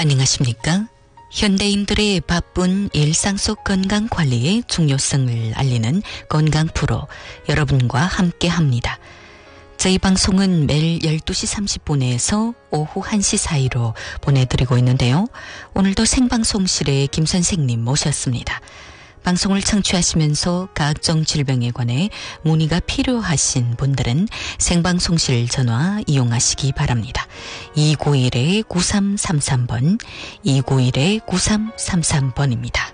안녕하십니까? 현대인들의 바쁜 일상 속 건강 관리의 중요성을 알리는 건강 프로 여러분과 함께합니다. 저희 방송은 매일 12시 30분에서 오후 1시 사이로 보내드리고 있는데요. 오늘도 생방송실에 김 선생님 모셨습니다. 방송을 청취하시면서 각종 질병에 관해 문의가 필요하신 분들은 생방송실 전화 이용하시기 바랍니다. 291-9333번, 291-9333번입니다.